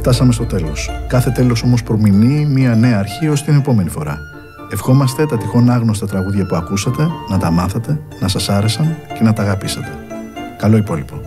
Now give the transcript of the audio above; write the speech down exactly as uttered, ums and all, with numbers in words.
Φτάσαμε στο τέλος. Κάθε τέλος όμως προμηνύει μια νέα αρχή ως την επόμενη φορά. Ευχόμαστε τα τυχόν άγνωστα τραγούδια που ακούσατε να τα μάθετε, να σας άρεσαν και να τα αγαπήσετε. Καλό υπόλοιπο.